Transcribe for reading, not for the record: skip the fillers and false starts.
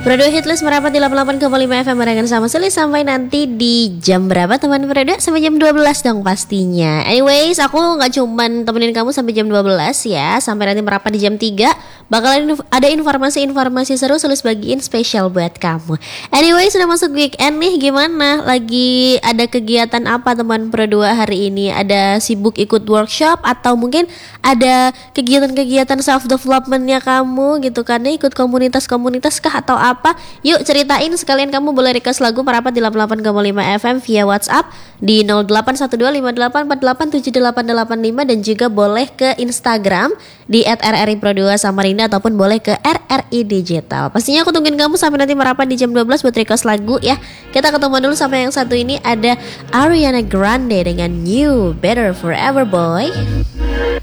Bro Hitlist merapat di 88,5 FM barengan sama Suli sampai nanti di jam berapa teman Bro? Sampai jam 12 dong pastinya. Anyways, aku gak cuman temenin kamu sampai jam 12 ya. Sampai nanti merapat di jam 3 bakalan ada informasi-informasi seru Suli bagiin spesial buat kamu. Anyways, sudah masuk weekend nih, gimana? Lagi ada kegiatan apa teman Pro 2 hari ini? Ada sibuk ikut workshop atau mungkin ada kegiatan-kegiatan self developmentnya kamu gitu kan? Ikut komunitas-komunitas kah atau apa? Yuk ceritain, sekalian kamu boleh request lagu merapat di 88,5 FM via WhatsApp di 081258487885 dan juga boleh ke Instagram di @rripro2 Samarinda ataupun boleh ke RRI Digital. Pastinya aku tungguin kamu sampai nanti merapat di jam 12 buat request lagu ya. Kita ketemu dulu sama yang satu ini, ada Ariana Grande dengan You Better Forever Boy.